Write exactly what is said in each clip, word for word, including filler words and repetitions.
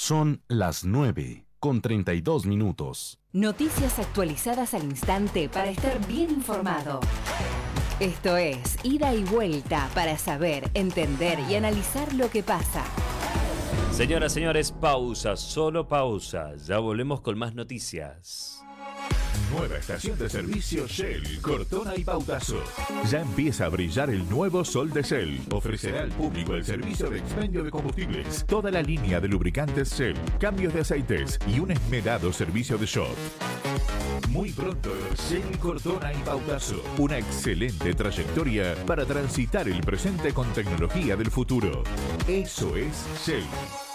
Son las nueve con treinta y dos minutos. Noticias actualizadas al instante para estar bien informado. Esto es Ida y Vuelta para saber, entender y analizar lo que pasa. Señoras, señores, pausa, solo pausa. Ya volvemos con más noticias. Nueva estación de servicio Shell, Cortona y Pautazo. Ya empieza a brillar el nuevo sol de Shell. Ofrecerá al público el servicio de expendio de combustibles, toda la línea de lubricantes Shell, cambios de aceites y un esmerado servicio de shop. Muy pronto, Shell, Cortona y Pautazo. Una excelente trayectoria para transitar el presente con tecnología del futuro. Eso es Shell.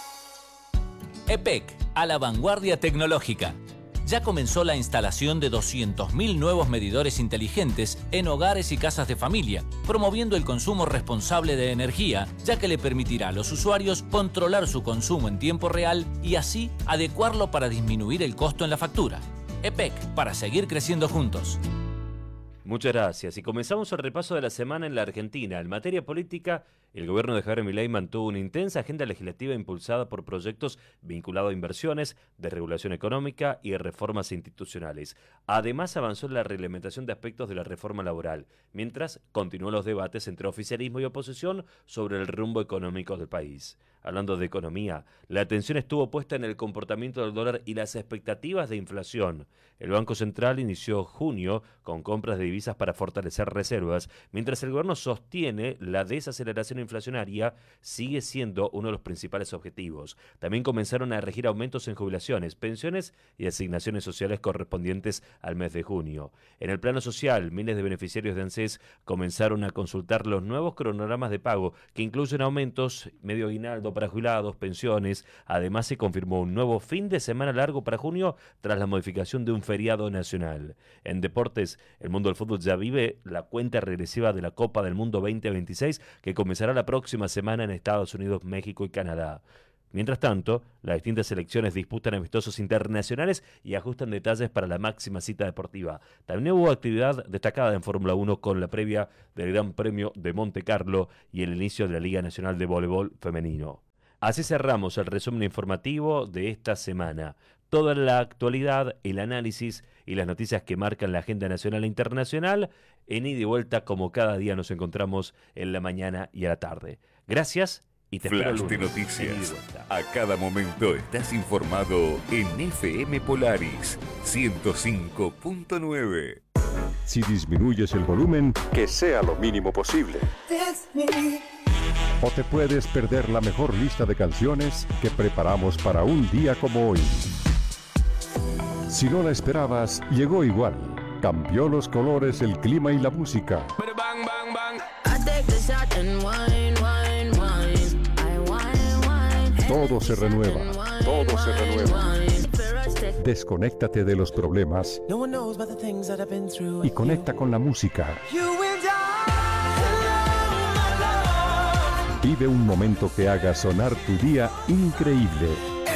E P E C, a la vanguardia tecnológica. Ya comenzó la instalación de doscientos mil nuevos medidores inteligentes en hogares y casas de familia, promoviendo el consumo responsable de energía, ya que le permitirá a los usuarios controlar su consumo en tiempo real y así adecuarlo para disminuir el costo en la factura. E P E C, para seguir creciendo juntos. Muchas gracias. Y comenzamos el repaso de la semana en la Argentina. En materia política, el gobierno de Javier Milei mantuvo una intensa agenda legislativa impulsada por proyectos vinculados a inversiones, desregulación económica y reformas institucionales. Además, avanzó en la reglamentación de aspectos de la reforma laboral, mientras continuó los debates entre oficialismo y oposición sobre el rumbo económico del país. Hablando de economía, la atención estuvo puesta en el comportamiento del dólar y las expectativas de inflación. El Banco Central inició junio con compras de divisas para fortalecer reservas, mientras el gobierno sostiene la desaceleración inflacionaria sigue siendo uno de los principales objetivos. También comenzaron a regir aumentos en jubilaciones, pensiones y asignaciones sociales correspondientes al mes de junio. En el plano social, miles de beneficiarios de ANSES comenzaron a consultar los nuevos cronogramas de pago que incluyen aumentos, medio aguinaldo para jubilados, pensiones. Además, se confirmó un nuevo fin de semana largo para junio tras la modificación de un feriado nacional. En deportes, el mundo del fútbol ya vive la cuenta regresiva de la Copa del Mundo veinte veintiséis que comenzará la próxima semana en Estados Unidos, México y Canadá. Mientras tanto, las distintas selecciones disputan amistosos internacionales y ajustan detalles para la máxima cita deportiva. También hubo actividad destacada en Fórmula uno con la previa del Gran Premio de Monte Carlo y el inicio de la Liga Nacional de Voleibol Femenino. Así cerramos el resumen informativo de esta semana. Toda la actualidad, el análisis y las noticias que marcan la agenda nacional e internacional, en ida y vuelta como cada día nos encontramos en la mañana y a la tarde. Gracias. Y te Flash de noticias. A cada momento estás informado en F M Polaris ciento cinco punto nueve. Si disminuyes el volumen, que sea lo mínimo posible. O te puedes perder la mejor lista de canciones que preparamos para un día como hoy. Si no la esperabas, llegó igual. Cambió los colores, el clima y la música. Todo se renueva, todo se renueva. Desconéctate de los problemas y conecta con la música. Vive un momento que haga sonar tu día increíble.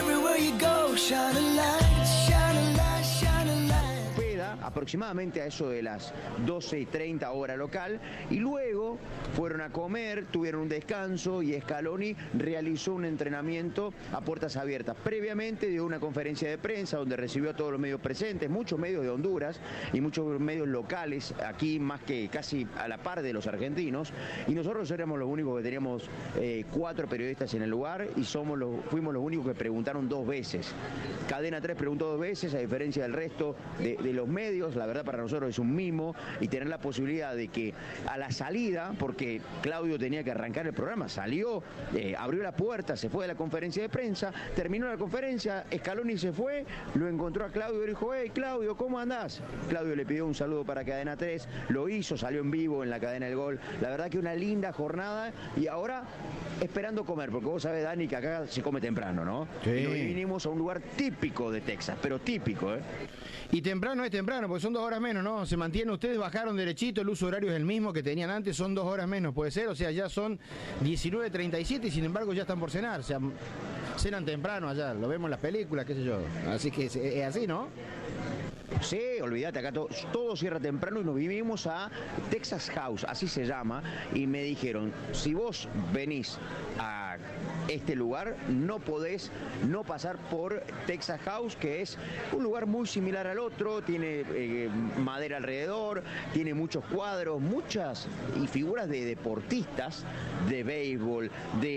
Aproximadamente a eso de las doce y treinta hora local, y luego fueron a comer, tuvieron un descanso y Scaloni realizó un entrenamiento a puertas abiertas. Previamente dio una conferencia de prensa donde recibió a todos los medios presentes, muchos medios de Honduras y muchos medios locales, aquí más que casi a la par de los argentinos, y nosotros éramos los únicos que teníamos eh, cuatro periodistas en el lugar y somos los, fuimos los únicos que preguntaron dos veces. Cadena tres preguntó dos veces, a diferencia del resto de, de los medios. La verdad para nosotros es un mimo, y tener la posibilidad de que a la salida, porque Claudio tenía que arrancar el programa, salió, eh, abrió la puerta, se fue de la conferencia de prensa, terminó la conferencia, Scaloni se fue, lo encontró a Claudio y le dijo: hey Claudio, ¿cómo andás? Claudio le pidió un saludo para Cadena tres, lo hizo, salió en vivo en la cadena del Gol. La verdad que una linda jornada, y ahora esperando comer, porque vos sabés, Dani, que acá se come temprano, ¿no? Sí. Y hoy vinimos a un lugar típico de Texas, pero típico, ¿eh? Y temprano es temprano, porque son dos horas menos, ¿no? Se mantiene, ustedes bajaron derechito, el uso horario es el mismo que tenían antes, son dos horas menos, puede ser, o sea, ya son diecinueve treinta y siete y sin embargo ya están por cenar, o sea, cenan temprano allá, lo vemos en las películas, qué sé yo, así que es, es así, ¿no? Sí, llegué, olvídate, acá todo, todo cierra temprano y nos vivimos a Texas House, así se llama, y me dijeron, si vos venís a este lugar, no podés no pasar por Texas House, que es un lugar muy similar al otro, tiene eh, madera alrededor, tiene muchos cuadros, muchas y figuras de deportistas, de béisbol,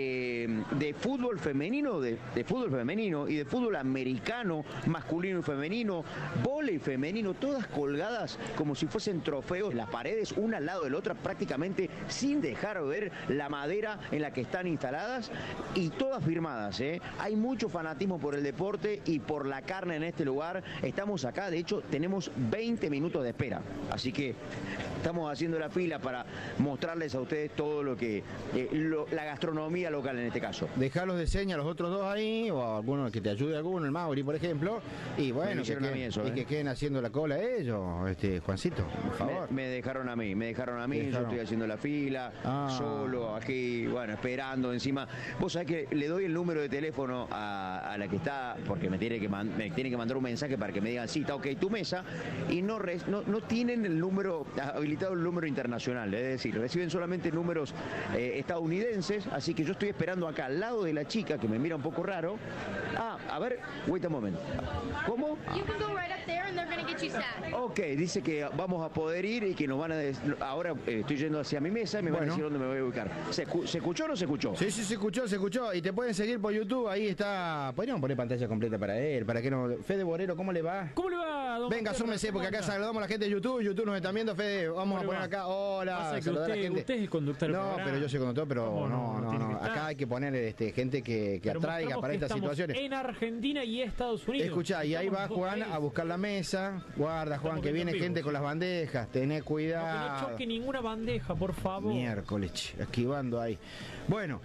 de, de fútbol femenino, de, de fútbol femenino y de fútbol americano, masculino y femenino, vóley femenino, todas colgadas como si fuesen trofeos, las paredes una al lado de la otra, prácticamente sin dejar ver la madera en la que están instaladas, y todas firmadas, ¿eh? Hay mucho fanatismo por el deporte y por la carne en este lugar. Estamos acá, de hecho, tenemos veinte minutos de espera, así que estamos haciendo la fila para mostrarles a ustedes todo lo que, eh, lo, la gastronomía local en este caso. Dejalos de seña a los otros dos ahí, o alguno que te ayude, alguno, el Mauri, por ejemplo, y bueno, que, a mí eso, y ¿eh? que queden haciendo la cola ellos, este, Juancito, por favor. Me, me dejaron a mí, me dejaron a mí, Dejaron. yo estoy haciendo la fila, Ah. solo, aquí, bueno, esperando encima. Vos sabés que le doy el número de teléfono a, a la que está, porque me tiene que, man, me tiene que mandar un mensaje para que me digan, sí, está ok tu mesa, y no, res, no, no tienen el número, habilitado el número internacional, es decir, reciben solamente números eh, estadounidenses, así que yo estoy esperando acá al lado de la chica que me mira un poco raro. Ah, a ver, wait a moment. ¿Cómo? You can go right up there and they're going to get you sat. Ok, dice que vamos a poder ir y que nos van a... Des... Ahora eh, estoy yendo hacia mi mesa y me Bueno. van a decir dónde me voy a ubicar. ¿Se, escu- ¿Se escuchó o no se escuchó? Sí, sí, se escuchó, se escuchó. Y te pueden seguir por YouTube, ahí está. Podríamos poner pantalla completa para él, para que no. Fede Borero, ¿cómo le va? ¿Cómo le va, don Venga, Basterra? súmese, porque acá ¿Cómo anda? saludamos a la gente de YouTube. YouTube nos están viendo, Fede. Vamos a ¿Cómo le poner va? acá. Hola, Pasa que saludar a la usted, gente. usted es el conductor del No, programa. pero yo soy conductor, pero ¿Cómo no, no? no, Tiene no. que estar. Acá hay que poner este, gente que, que Pero atraiga mostramos para que estas estamos situaciones. en Argentina y Estados Unidos. Escuchá, y ahí Estamos va en dos Juan países. a buscar la mesa. Guarda, Juan, Estamos que viendo viene en gente vivo. con las bandejas. Tené No, cuidado. que no choque ninguna bandeja, por favor. Miércoles, che, esquivando ahí. Bueno,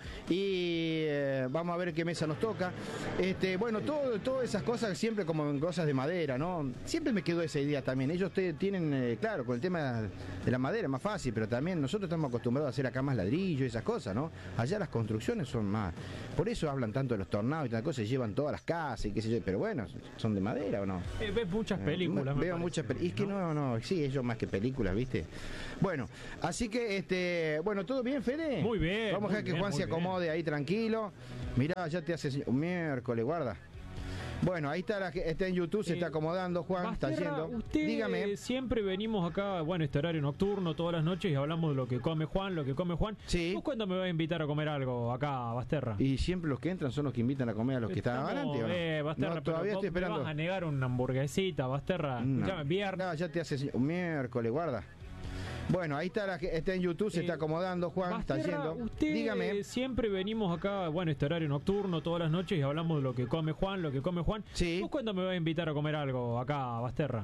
y eh, vamos a ver qué mesa nos toca. Este, bueno, todo, todas esas cosas siempre como en cosas de madera, ¿no? Siempre me quedó esa idea también. Ellos te, tienen, eh, claro, con el tema de la madera es más fácil, pero también nosotros estamos acostumbrados a hacer acá más ladrillo y esas cosas, ¿no? Allá las construcciones son más. Por eso hablan tanto de los tornados y tal cosa, y llevan todas las casas y qué sé yo. Pero bueno, ¿son de madera o no? Eh, ves muchas Eh, películas. me Veo parece, muchas películas. Es que no, no, sí, ellos más que películas, ¿viste? Bueno, así que, este, bueno, ¿todo bien, Fede? Muy bien, Vamos a muy dejar que bien, Juan muy se bien. acomode ahí tranquilo. Mirá, ya te hace señ- un miércoles, guarda. Bueno, ahí está, la, que- está en YouTube, se Eh, está acomodando, Juan, está Basterra, yendo. usted Dígame. siempre venimos acá, bueno, este horario nocturno todas las noches y hablamos de lo que come Juan, lo que come Juan. Sí. ¿Vos cuándo me vas a invitar a comer algo acá, Basterra? Y siempre los que entran son los que invitan a comer a los que están Estamos, adelante, ¿o no? eh, Basterra, No, pero todavía vos estoy me esperando. vas a negar una hamburguesita, Basterra. No. Escuchame, viernes. No, ya te hace señ- un miércoles, guarda. Bueno, ahí está, la, que está en YouTube, se Eh, está acomodando, Juan, Basterra, está yendo. usted Dígame. siempre venimos acá, bueno, este horario nocturno todas las noches y hablamos de lo que come Juan, lo que come Juan. Sí. ¿Vos cuándo me vas a invitar a comer algo acá, Basterra?